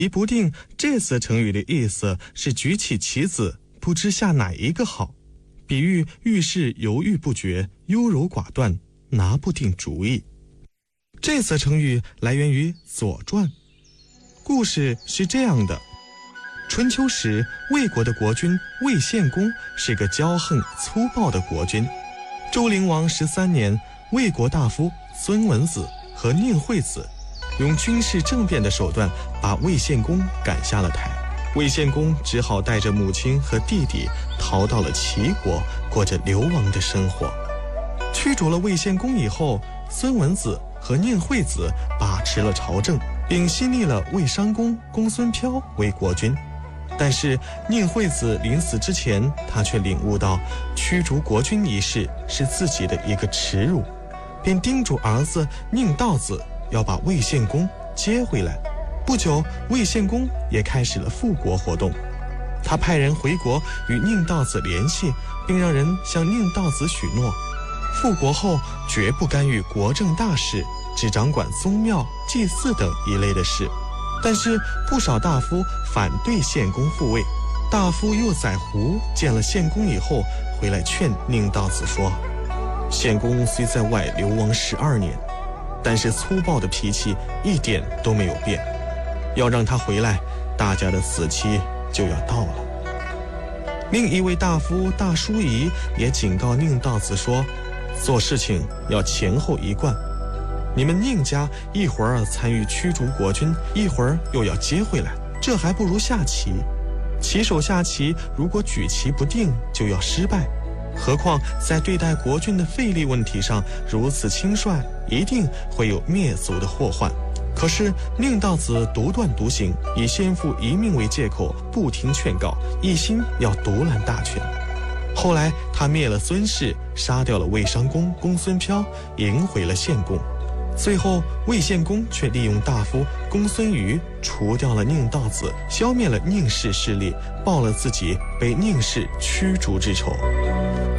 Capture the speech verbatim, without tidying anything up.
疑不定这次成语的意思是举起棋子，不知下哪一个好，比喻遇事犹豫不决，优柔寡断，拿不定主意。这次成语来源于《左传》，故事是这样的：春秋时，魏国的国君魏献公是个骄横粗暴的国君。周灵王十三年，魏国大夫孙文子和宁惠子用军事政变的手段把魏献公赶下了台。魏献公只好带着母亲和弟弟逃到了齐国，过着流亡的生活。驱逐了魏献公以后，孙文子和宁惠子把持了朝政，并新立了魏商公公孙飘为国君。但是宁惠子临死之前，他却领悟到驱逐国君一事是自己的一个耻辱，便叮嘱儿子宁道子要把魏献公接回来。不久，魏献公也开始了复国活动。他派人回国与宁道子联系，并让人向宁道子许诺，复国后绝不干预国政大事，只掌管宗庙、祭祀等一类的事。但是不少大夫反对献公复位。大夫右宰胡见了献公以后，回来劝宁道子说：献公虽在外流亡十二年，但是粗暴的脾气一点都没有变，要让他回来，大家的死期就要到了。另一位大夫大叔仪也警告宁道子说，做事情要前后一贯，你们宁家一会儿参与驱逐国君，一会儿又要接回来，这还不如下棋。棋手下棋如果举棋不定，就要失败，何况在对待国君的费力问题上如此轻率，一定会有灭族的祸患。可是宁道子独断独行，以先父一命为借口，不听劝告，一心要独揽大权。后来他灭了孙氏，杀掉了魏商公公孙飘，迎回了献公。最后魏献公却利用大夫公孙瑜除掉了宁道子，消灭了宁氏势力，报了自己被宁氏驱逐之仇。